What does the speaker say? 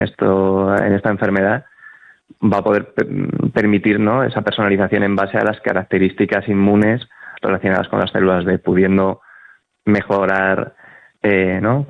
en esta enfermedad, va a poder permitir, ¿no?, esa personalización en base a las características inmunes relacionadas con las células B, pudiendo mejorar, ¿no?,